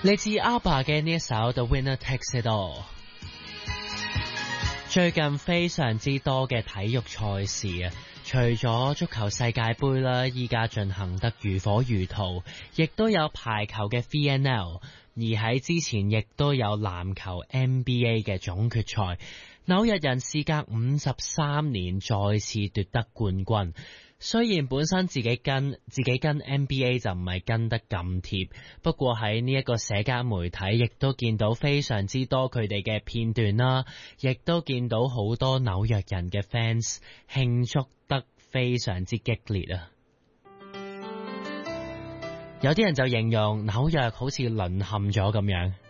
嚟自 ABBA 嘅呢一首 The Winner Takes It All。最近非常之多嘅體育賽事啊，除咗足球世界盃啦，依家進行得如火如荼，亦都有排球嘅 VNL， 而喺之前亦都有籃球 NBA 嘅總決賽。紐約人事隔53年再次奪得冠軍。雖然本身自己跟 NBA 就唔係跟得咁貼，不過喺呢一個社交媒體亦都見到非常之多佢哋嘅片段啦，亦都見到好多紐約人嘅 fans 慶祝得非常之激烈啊！有啲人就形容紐約好似淪陷咗咁樣。